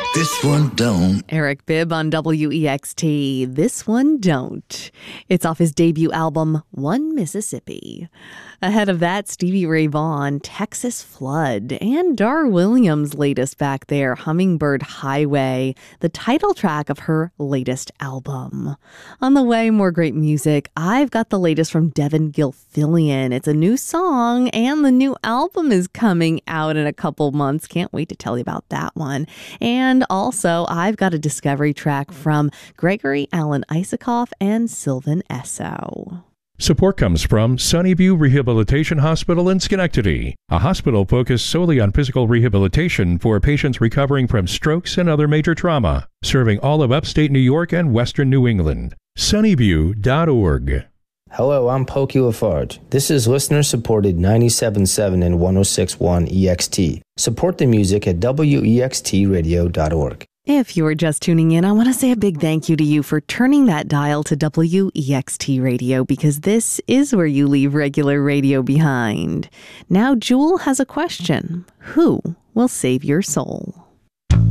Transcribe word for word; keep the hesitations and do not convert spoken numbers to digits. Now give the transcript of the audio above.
This one don't. Eric Bibb on W E X T. This one don't. It's off his debut album, One Mississippi. Ahead of that, Stevie Ray Vaughan, Texas Flood, and Dar Williams' latest back there, Hummingbird Highway, the title track of her latest album. On the way, more great music. I've got the latest from Devin Gilfillian. It's a new song, and the new album is coming out in a couple months. Can't wait to tell you about that one. And also, I've got a discovery track from Gregory Alan Isakov and Sylvan Esso. Support comes from Sunnyview Rehabilitation Hospital in Schenectady, a hospital focused solely on physical rehabilitation for patients recovering from strokes and other major trauma, serving all of upstate New York and western New England. sunnyview dot org. Hello, I'm Pokey Lafarge. This is listener-supported ninety-seven point seven and one oh six point one E X T. Support the music at W E X T radio dot org. If you are just tuning in, I want to say a big thank you to you for turning that dial to W E X T Radio, because this is where you leave regular radio behind. Now, Jewel has a question. Who will save your soul?